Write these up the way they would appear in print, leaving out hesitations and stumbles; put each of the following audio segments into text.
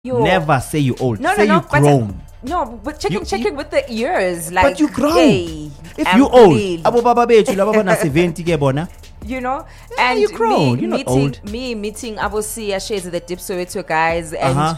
Never say you're old. No, say no, you're grown. But checking with the years, like. But you grown. Hey, if you old, abo baba bethu laba bana 70 ke bona. You know, yeah, and you're grown. You're not old. Me meeting Abosia Shades of the Dip Soweto guys, and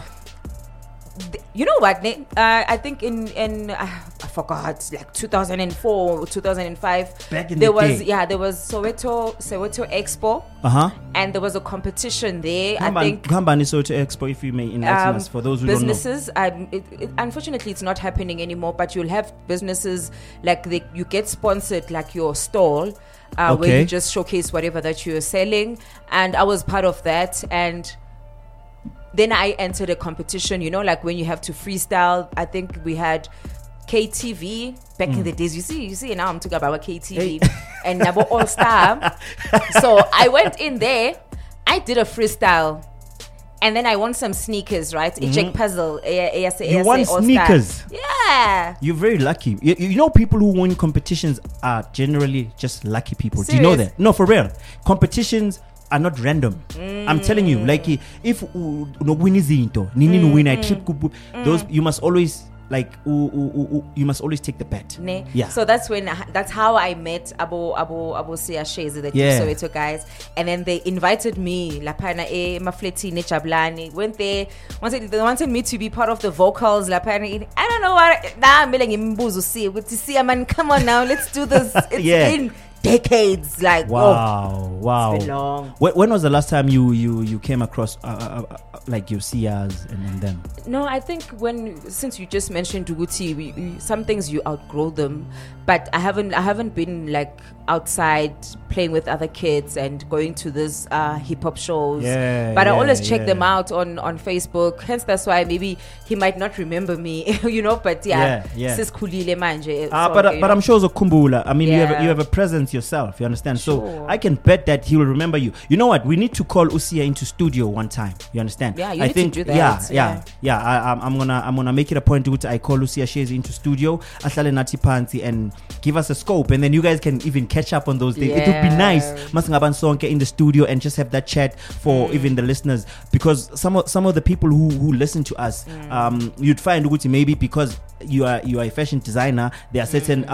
you know what? I think in I forgot, like 2004 or 2005. Back in there the was day. there was Soweto Expo. And there was a competition there. I think Kambani Soweto Expo, if you may enlighten us for those who businesses, don't know. Unfortunately, it's not happening anymore. But you'll have businesses like you get sponsored, like your stall. Where you just showcase whatever that you're selling, and I was part of that. And then I entered a competition, you know, like when you have to freestyle. I think we had KTV back in the days. You see now I'm talking about KTV and Nabo All Star. So I went in there, I did a freestyle, and then I won some sneakers, right? Eject puzzle. You won sneakers? Yeah. You're very lucky. You know, people who win competitions are generally just lucky people. Serious? Do you know that? No, for real. Competitions are not random. I'm telling you, like if no win is into win I trip those you must always you must always take the bet. Yeah. So that's how I met Abo Sia Shades, the Soweto guys, and then they invited me lapana mafleti nechablani. Went there, they wanted me to be part of the vocals lapana. I don't know what I'm imbuzu see with to see man, come on now, let's do this. It's been decades, like wow. It's been long. When was the last time you came across like your CRs and them? No, I think since you just mentioned Uguti, some things you outgrow them, but I haven't been like outside playing with other kids and going to these hip hop shows. But I always check them out on Facebook. Hence, that's why maybe he might not remember me, you know. But sis kulile manje. But I'm sure Zokumbula. I mean, you have a presence yourself. You understand? Sure. So I can bet that he will remember you. You know what? We need to call Usia into studio one time. You understand? Yeah, you need to do that. I'm gonna make it a point to I call Usia Shays into studio, Ahlale Nati Panti, and give us a scope, and then you guys can even catch up on those things. It would be nice, Masingaban Sonke in the studio, and just have that chat for even the listeners, because some of the people who listen to us, you'd find Uguti, maybe because you are a fashion designer, there are certain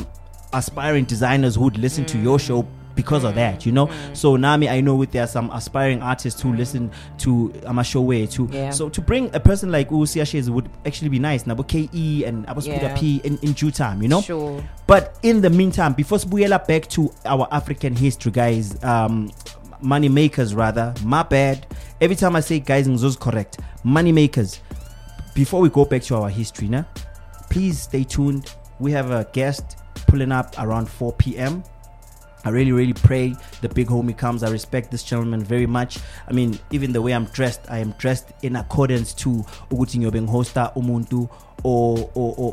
aspiring designers who'd listen to your show because of that, you know. So Nami, I know there are some aspiring artists who listen to Amashowe too. So to bring a person like Usia Shays would actually be nice. Nabo KE and Abaspuda P in due time, you know. Sure. But in the meantime, before Sbuyela back to our African history, guys, money makers rather. My bad. Every time I say guys, Nzo's correct. Money makers. Before we go back to our history, now, please stay tuned. We have a guest pulling up around 4 p.m. I really pray the big homie comes. I respect this gentleman very much. I mean, even the way I'm dressed, I am dressed in accordance to Uguti Nyobeng Hosta Umuntu or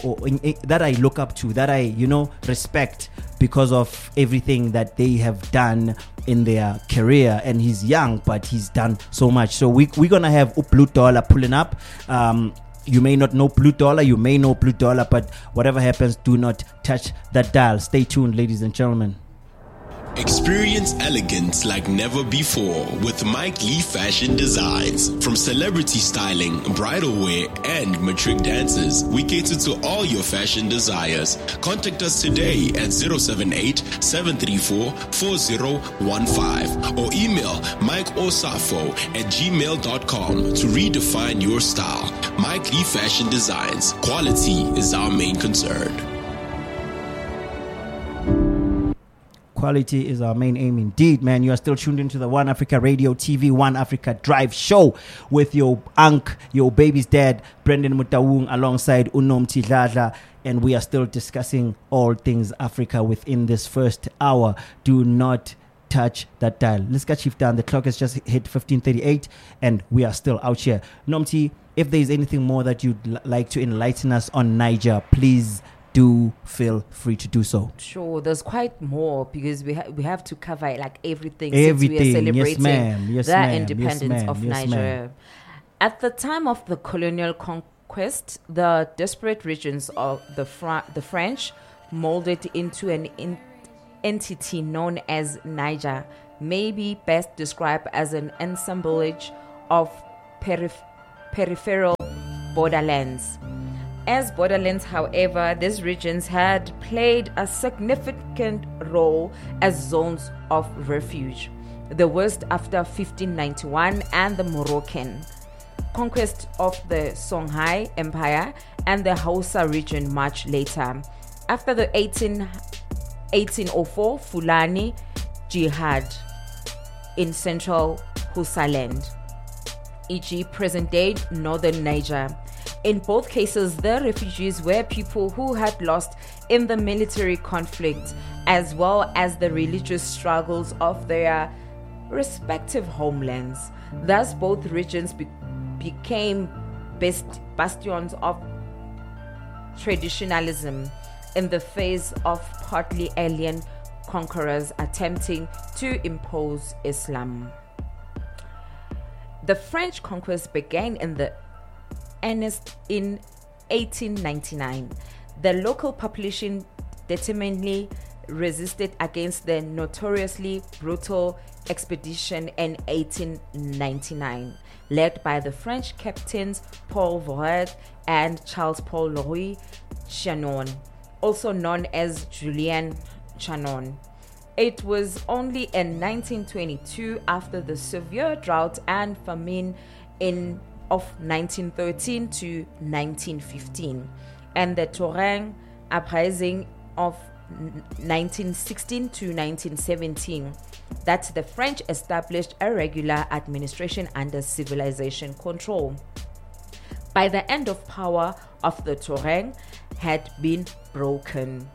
that I look up to, that I respect because of everything that they have done in their career. And he's young, but he's done so much. So we're gonna have Blue Dollar pulling up. You may not know Blue Dollar, you may know Blue Dollar, but whatever happens, do not touch that dial. Stay tuned, ladies and gentlemen. Experience elegance like never before with Mike Lee Fashion Designs. From celebrity styling, bridal wear, and matric dances, we cater to all your fashion desires. Contact us today at 078-734-4015 or email mikeosafo@gmail.com to redefine your style. Mike Lee Fashion Designs. Quality is our main concern. Quality is our main aim indeed, man. You are still tuned into the One Africa Radio TV, One Africa Drive show with your Unc, your baby's dad, Brendan Mutawung, alongside Unom Tidladla, and we are still discussing all things Africa within this first hour. Do not touch that dial. Let's get shift down. The clock has just hit 15:38 and we are still out here. Nomti, if there's anything more that you'd like to enlighten us on Niger, please do feel free to do so. Sure, there's quite more because we have to cover like everything since we are celebrating the independence of Nigeria. At the time of the colonial conquest, the disparate regions of the French molded into an entity known as Niger, may be best described as an assemblage of peripheral borderlands. As borderlands, however, these regions had played a significant role as zones of refuge. The worst after 1591 and the Moroccan conquest of the Songhai Empire and the Hausa region much later. After the 1804 Fulani Jihad in central Hausaland, e.g. present-day northern Niger. In both cases, the refugees were people who had lost in the military conflict as well as the religious struggles of their respective homelands. Thus, both regions became bastions of traditionalism in the face of partly alien conquerors attempting to impose Islam. The French conquest began in earnest in 1899. The local population determinedly resisted against the notoriously brutal expedition in 1899, led by the French captains Paul Voret and Charles-Paul Louis-Chanon, also known as Julien Chanon. It was only in 1922, after the severe drought and famine of 1913 to 1915, and the Tuareg uprising of 1916 to 1917, that the French established a regular administration under civilization control. By the end of power of the Tuareg had been broken.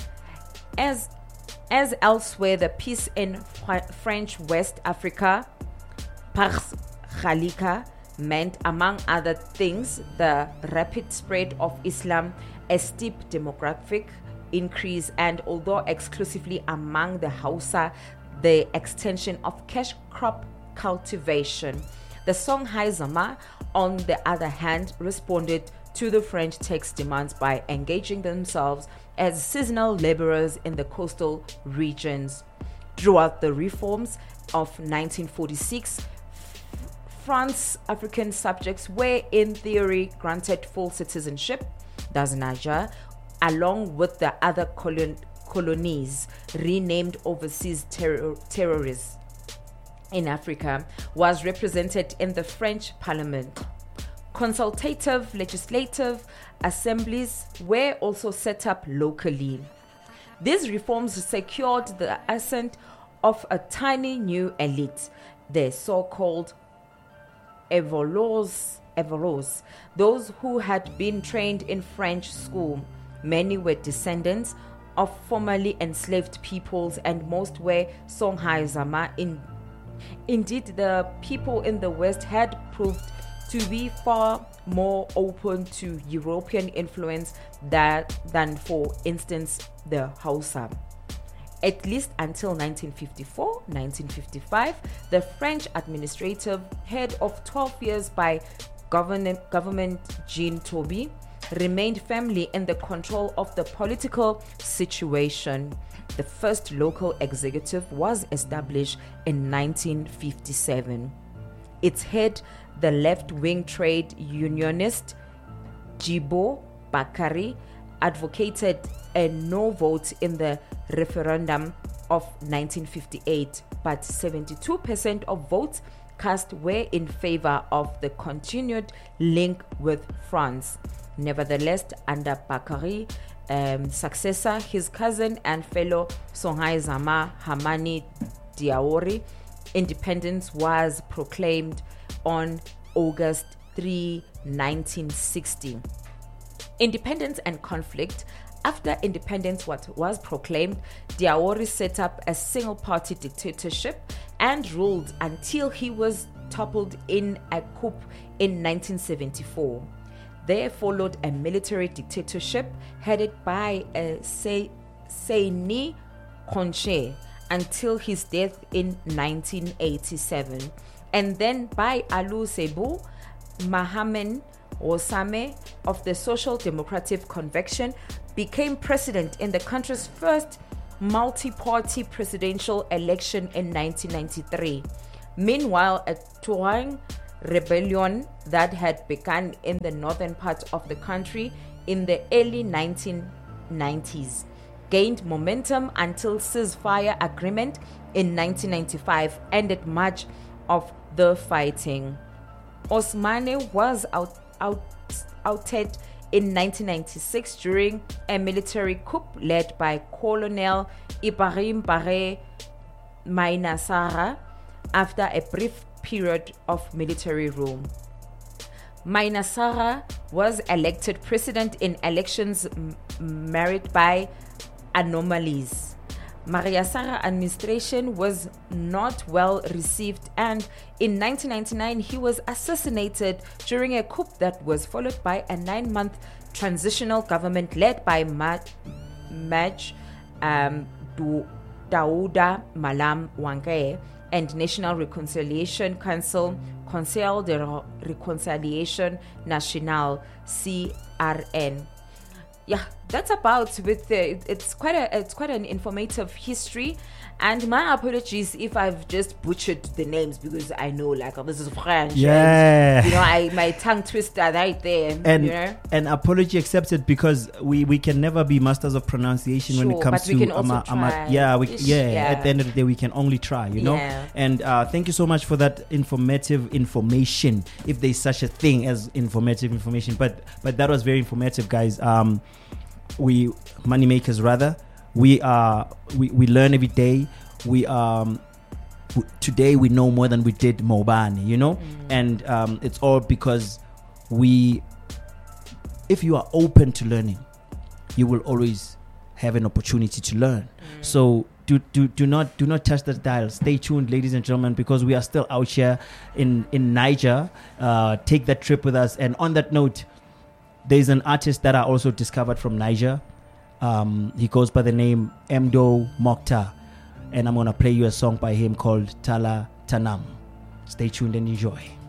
As elsewhere, the peace in French West Africa, Pars Khalika, meant, among other things, the rapid spread of Islam, a steep demographic increase, and although exclusively among the Hausa, the extension of cash crop cultivation. The Songhai Zama, on the other hand, responded to the French tax demands by engaging themselves as seasonal laborers in the coastal regions. Throughout the reforms of 1946, France's African subjects were in theory granted full citizenship. Thus Niger, along with the other colonies renamed overseas territories in Africa, was represented in the French Parliament. Consultative legislative assemblies were also set up locally. These reforms secured the assent of a tiny new elite, the so-called Évolos, those who had been trained in French school. Many were descendants of formerly enslaved peoples, and most were Songhai Zama. Indeed, the people in the West had proved to be far more open to European influence than, for instance, the Hausa. At least until 1954-1955, the French administrative head of 12 years by government Jean Toby remained firmly in the control of the political situation. The first local executive was established in 1957. Its head, the left-wing trade unionist Djibo Bakary, advocated a no vote in the referendum of 1958, but 72% of votes cast were in favor of the continued link with France. Nevertheless, under Bakary, successor, his cousin and fellow Songhai Zama Hamani Diawori, independence was proclaimed on August 3, 1960. Independence and conflict. After independence was proclaimed, Diawori set up a single-party dictatorship and ruled until he was toppled in a coup in 1974. There followed a military dictatorship headed by Seyni Konche until his death in 1987, and then by Alou Sebou Mahamen Osame of the Social Democratic Convention became president in the country's first multi-party presidential election in 1993. Meanwhile, a Tuareg rebellion that had begun in the northern part of the country in the early 1990s gained momentum until ceasefire agreement in 1995 ended much of the fighting. Osmane was outed in 1996 during a military coup led by Colonel Ibrahim Barre Mainasara after a brief period of military rule. Mainasara was elected president in elections marred by anomalies. Mariasara administration was not well received, and in 1999 he was assassinated during a coup that was followed by a 9-month transitional government led by Maj Dauda Malam Wange and National Reconciliation Council, Conseil de Reconciliation Nationale, CRN. Yeah, that's about with it's quite an informative history, and my apologies if I've just butchered the names, because I know this is French. Yeah, and, my tongue twister right there. And an apology accepted, because we can never be masters of pronunciation when it comes to At the end of the day, we can only try, And thank you so much for that informative information, if there's such a thing as informative information. But that was very informative, guys. We moneymakers, rather. We learn every day. Today we know more than we did Mobani, and it's all because if you are open to learning, you will always have an opportunity to learn. So do not touch that dial. Stay tuned, ladies and gentlemen, because we are still out here in Niger. Take that trip with us. And on that note, there's an artist that I also discovered from Niger. He goes by the name Mdo Mokhtar, and I'm going to play you a song by him called Tala Tanam. Stay tuned and enjoy.